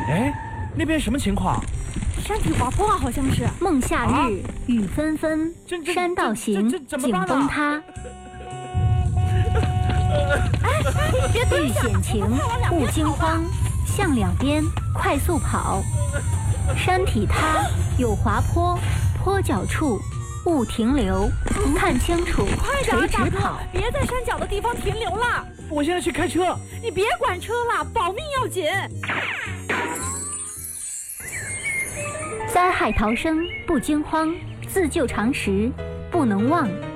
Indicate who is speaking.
Speaker 1: 哎，那边什么情况？
Speaker 2: 山体滑坡啊，好像是。
Speaker 3: 孟夏日，雨纷纷，山道行，景崩塌。
Speaker 2: 别
Speaker 3: 遇险情，勿惊慌，向两边快速跑。山体塌，有滑坡，坡脚处勿停留，看清楚，垂直跑。
Speaker 2: 别在山脚的地方停留了。
Speaker 1: 我现在去开车。
Speaker 2: 你别管车了，保命要紧。
Speaker 3: 灾害逃生不惊慌，自救常识不能忘。